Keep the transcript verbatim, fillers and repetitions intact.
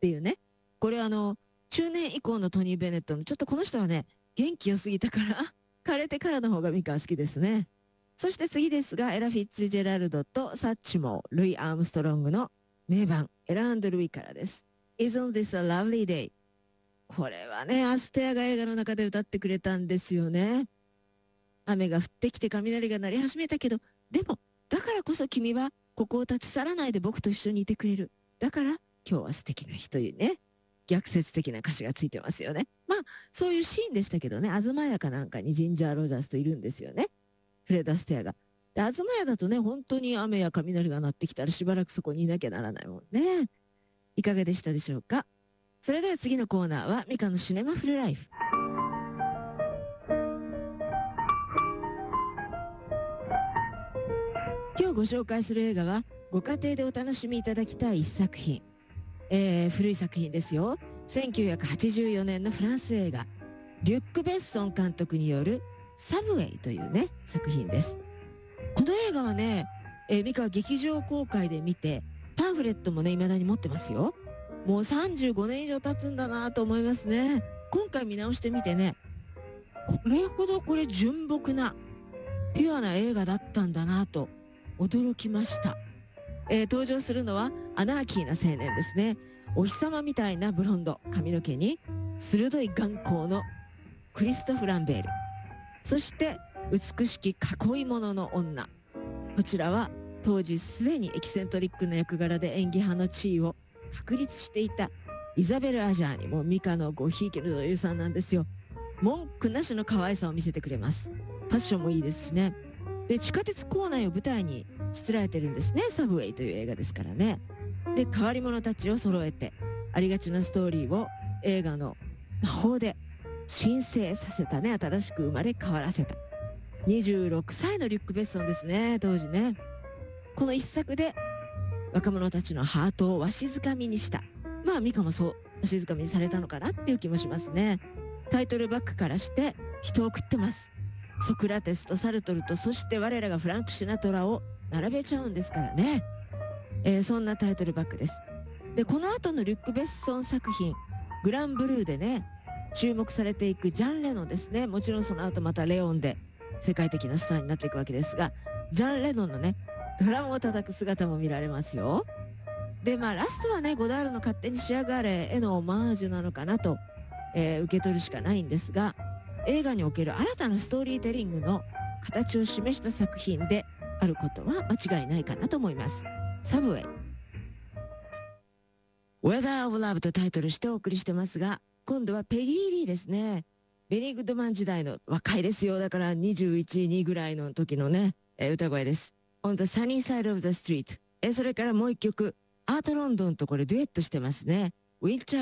っていうね。これあの、中年以降のトニー・ベネットの、ちょっとこの人はね、元気良すぎたから、枯れてからの方がミカは好きですね。そして次ですが、エラ・フィッツジェラルドとサッチモー、ルイ・アームストロングの名盤、エラルイ・からです。Isn't this a lovely day? これはね、アステアが映画の中で歌ってくれたんですよね。雨が降ってきて雷が鳴り始めたけど、でも、だからこそ君はここを立ち去らないで僕と一緒にいてくれる。だから今日は素敵な日というね、逆説的な歌詞がついてますよね。まあ、そういうシーンでしたけどね、東屋かなんかにジンジャー・ロジャースといるんですよね。フレッド・アステアが。で、東屋だとね、本当に雨や雷が鳴ってきたらしばらくそこにいなきゃならないもんね。いかがでしたでしょうか。それでは次のコーナーはミカのシネマフルライフ。今日ご紹介する映画はご家庭でお楽しみいただきたい一作品、えー、古い作品ですよ。せんきゅうひゃくはちじゅうよねんのフランス映画、リュック・ベッソン監督によるサブウェイというね作品です。この映画はね、えー、ミカは劇場公開で見て、パンフレットもね未だに持ってますよ。もうさんじゅうごねん以上経つんだなと思いますね。今回見直してみてね、これほどこれ純朴なピュアな映画だったんだなと驚きました。えー、登場するのはアナーキーな青年ですね。お日様みたいなブロンド髪の毛に鋭い眼光のクリストフ・ランベール、そして美しき囲い物の女、こちらは当時すでにエキセントリックな役柄で演技派の地位を確立していたイザベル・アジャーにもミカのごひいきの女優さんなんですよ。文句なしの可愛さを見せてくれます。ファッションもいいですしね。で、地下鉄構内を舞台にしつらえてるんですね。サブウェイという映画ですからね。で、変わり者たちを揃えてありがちなストーリーを映画の魔法で新生させたね。新しく生まれ変わらせたにじゅうろくさいのリュック・ベッソンですね、当時ね。この一作で若者たちのハートをわしづかみにした。まあミカもそうわしづかみにされたのかなっていう気もしますね。タイトルバックからして人を食ってます。ソクラテスとサルトルと、そして我らがフランク・シナトラを並べちゃうんですからね。えー、そんなタイトルバックです。で、この後のリュック・ベッソン作品グランブルーでね注目されていくジャン・レノンですね。もちろんその後またレオンで世界的なスターになっていくわけですが、ジャン・レノンのねドラムを叩く姿も見られますよ。で、まあラストはねゴダールの勝手に仕上がれへのオマージュなのかなと、えー、受け取るしかないんですが、映画における新たなストーリーテリングの形を示した作品であることは間違いないかなと思います。サブウェイ Weather of Love とタイトルしてお送りしてますが、今度はペギー・リーですね。ベニー・グッドマン時代の若いですよ。だからにじゅういち、にぐらいの時のね、えー、歌声です。On the Sunny Side of the Street。えー、それからもう一曲、アート・ロンドンとこれデュエットしてますね。Winter